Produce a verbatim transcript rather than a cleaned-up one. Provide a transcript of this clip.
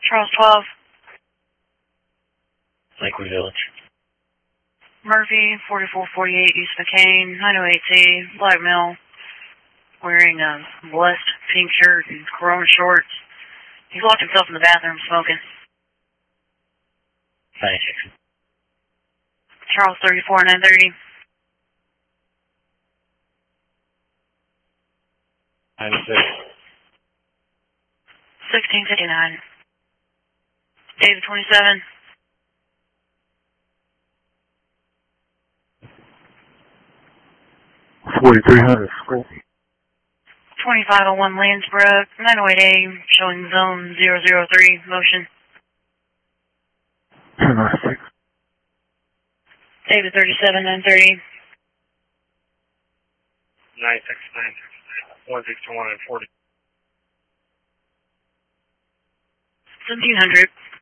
Charles twelve. Lakewood Village. Murphy, forty-four forty-eight East McCain, nine oh eight T, black male, wearing a blessed pink shirt and Corona shorts. He's locked himself in the bathroom smoking. ninety-six. Charles thirty-four nine thirty. ninety-six. sixteen fifty-nine. David twenty-seven. forty-three hundred Scorpio. twenty-five oh one Lansbrook, nine oh eight A, showing zone zero zero three, motion. ten oh six. David thirty-seven nine thirty. nine six nine, one sixty-one and forty. seventeen hundred.